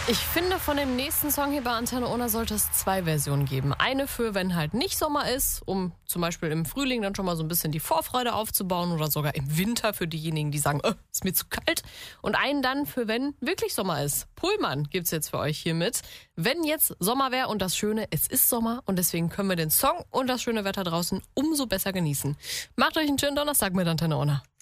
Ich finde, von dem nächsten Song hier bei Antenne Ona sollte es 2 Versionen geben. Eine für, wenn halt nicht Sommer ist, um zum Beispiel im Frühling dann schon mal so ein bisschen die Vorfreude aufzubauen oder sogar im Winter für diejenigen, die sagen, ist mir zu kalt. Und einen dann für, wenn wirklich Sommer ist. Pullman gibt's jetzt für euch hier mit. Wenn jetzt Sommer wäre und das Schöne, es ist Sommer und deswegen können wir den Song und das schöne Wetter draußen umso besser genießen. Macht euch einen schönen Donnerstag mit Antenne Ona.